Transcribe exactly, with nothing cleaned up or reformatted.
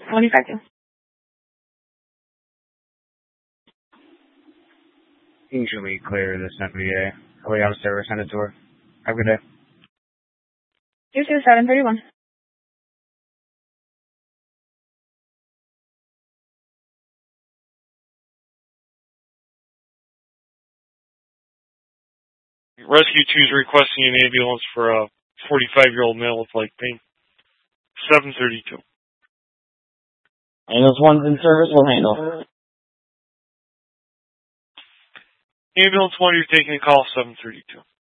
twenty-five two. Usually clear this N V A. I'll be out of service, send it to her. Have a good day. two two seven thirty-one. Rescue two is requesting an ambulance for a forty-five-year-old male with leg pain. seven thirty-two. Ambulance one's in service, we'll handle. Ambulance one, you're taking a call, seven thirty-two.